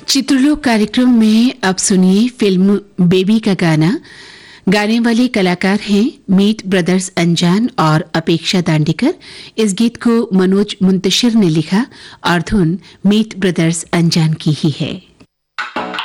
चित्रलोक कार्यक्रम में अब सुनिए फिल्म बेबी का गाना। गाने वाले कलाकार हैं मीट ब्रदर्स अंजान और अपेक्षा दांडेकर। इस गीत को मनोज मुंतशिर ने लिखा और धुन मीट ब्रदर्स अंजान की ही है।